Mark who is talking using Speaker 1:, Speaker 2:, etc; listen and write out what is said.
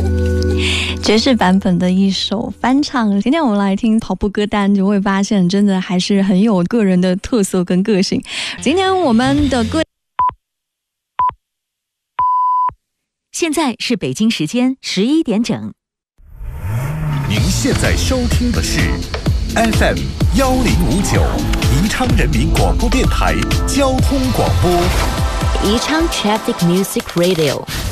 Speaker 1: 爵士版本的一首翻唱。今天我们来听跑步歌单，就会发现真的还是很有个人的特色跟个性。今天我们的歌，
Speaker 2: 现在是北京时间11点整。
Speaker 3: 您现在收听的是 FM 1059宜昌人民广播电台交通广播。
Speaker 2: 宜昌 Traffic Music Radio